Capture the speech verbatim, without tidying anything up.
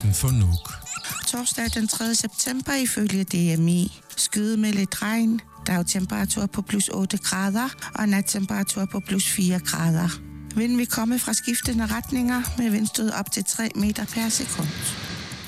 starten for Nuuk. Torsdag den tredje september ifølge D M I. Skyde med lidt regn, dagtemperatur på plus otte grader og nattemperatur på plus fire grader. Vinden vil komme fra skiftende retninger med vindstød op til tre meter per sekund.